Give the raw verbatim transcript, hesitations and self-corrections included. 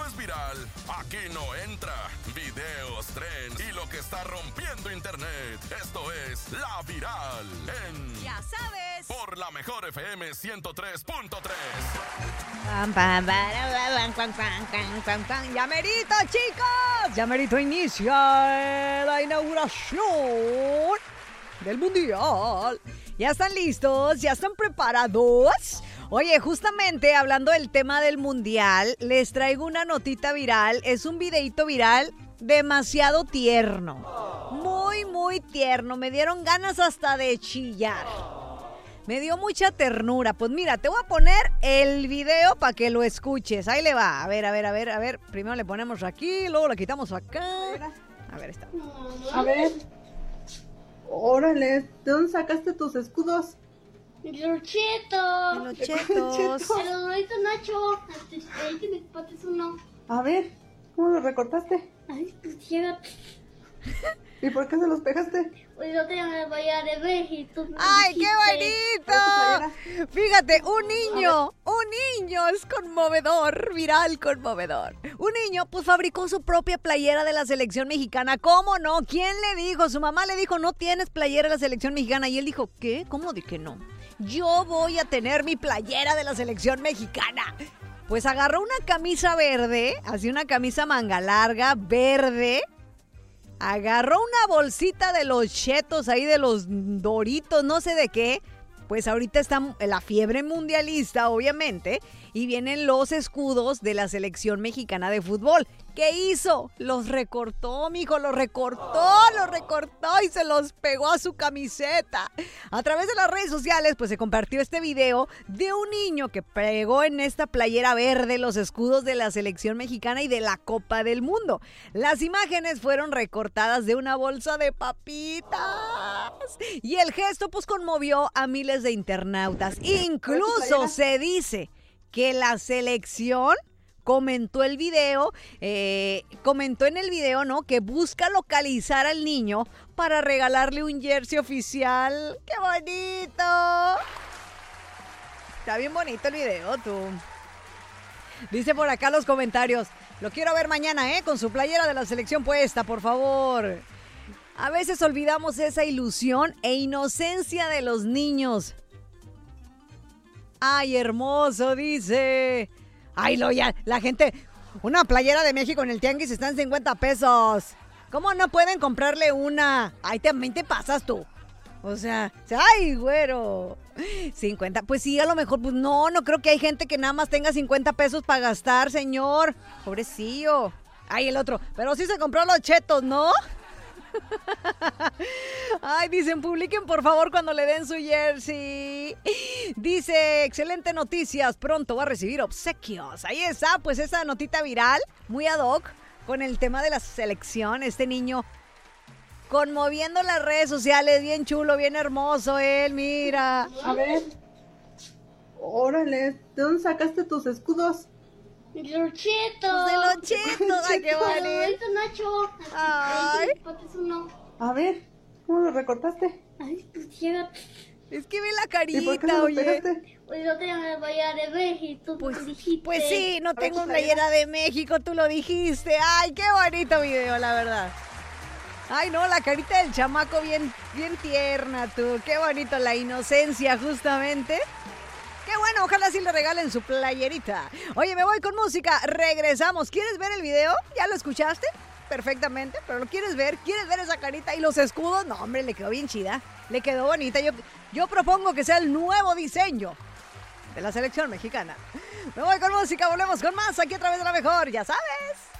es viral, aquí no entra. Videos, trends y lo que está rompiendo internet. Esto es La Viral en... Ya sabes. Por la mejor F M ciento tres punto tres. Pam, pam, pam, pam, pam, pam, pam, pam. Ya merito, chicos. Ya merito inicia la inauguración del Mundial. ¿Ya están listos? ¿Ya están preparados? Oye, justamente hablando del tema del Mundial, les traigo una notita viral. Es un videito viral demasiado tierno. Muy, muy tierno. Me dieron ganas hasta de chillar. Me dio mucha ternura. Pues mira, te voy a poner el video para que lo escuches. Ahí le va. A ver, a ver, a ver, a ver. Primero le ponemos aquí, luego lo quitamos acá. A ver, está. A ver. Órale, ¿de dónde sacaste tus escudos? De los chetos. De los chetos. De los Doritos Nacho. Ahí que me pates uno. A ver, ¿cómo los recortaste? Ay, pues llega. ¿Y por qué se los pegaste? Pues yo tenía una valla de México. ¡Ay, qué bonito! Fíjate, un niño, un niño, es conmovedor, viral conmovedor. Un niño, pues, fabricó su propia playera de la selección mexicana. ¿Cómo no? ¿Quién le dijo? Su mamá le dijo, no tienes playera de la selección mexicana. Y él dijo, ¿qué? ¿Cómo de que no? Yo voy a tener mi playera de la selección mexicana. Pues agarró una camisa verde, así una camisa manga larga, verde. Agarró una bolsita de los chetos ahí, de los Doritos, no sé de qué. Pues ahorita está la fiebre mundialista, obviamente, y vienen los escudos de la selección mexicana de fútbol. ¿Qué hizo? Los recortó, mijo, los recortó, los recortó y se los pegó a su camiseta. A través de las redes sociales, pues se compartió este video de un niño que pegó en esta playera verde los escudos de la selección mexicana y de la Copa del Mundo. Las imágenes fueron recortadas de una bolsa de papitas. Y el gesto, pues, conmovió a miles de internautas. Incluso se dice que la selección comentó el video, eh, comentó en el video, ¿no? Que busca localizar al niño para regalarle un jersey oficial. ¡Qué bonito! Está bien bonito el video, tú. Dice por acá los comentarios, lo quiero ver mañana, ¿eh? Con su playera de la selección puesta, por favor. A veces olvidamos esa ilusión e inocencia de los niños. ¡Ay, hermoso! Dice... Ay, lo ya, la gente, una playera de México en el tianguis está en cincuenta pesos. ¿Cómo no pueden comprarle una? Ay, también te pasas tú. O sea, ay, güero. cincuenta, pues sí, a lo mejor, pues no, no creo que hay gente que nada más tenga cincuenta pesos para gastar, señor. Pobrecillo. Ay, el otro, pero sí se compró los chetos, ¿no? Ay, dicen, publiquen por favor cuando le den su jersey. Dice, excelente noticias, pronto va a recibir obsequios. Ahí está, pues esa notita viral, muy ad hoc, con el tema de la selección. Este niño conmoviendo las redes sociales, bien chulo, bien hermoso él, mira. A ver. Órale, ¿de dónde sacaste tus escudos? De los chetos. De los chetos, ay, qué De los bonito. Doritos Nacho. Ay. Ahí que me pates uno. A ver, ¿cómo los recortaste? Ay, pues llega. Es que ve la ¿Y por qué se carita, los oye. pegaste? Pues yo tenía una valla de México. Pues, dijiste. pues sí, no Para tengo tu playera de México, tú lo dijiste. Ay, qué bonito video, la verdad. Ay, no, la carita del chamaco bien, bien tierna, tú. Qué bonito, la inocencia, justamente. Qué bueno, ojalá sí le regalen su playerita. Oye, me voy con música, regresamos. ¿Quieres ver el video? ¿Ya lo escuchaste? Perfectamente, pero ¿lo quieres ver? ¿Quieres ver esa carita y los escudos? No, hombre, le quedó bien chida. Le quedó bonita. Yo, yo propongo que sea el nuevo diseño de la selección mexicana. Me voy con música, volvemos con más aquí a través de la mejor, ya sabes.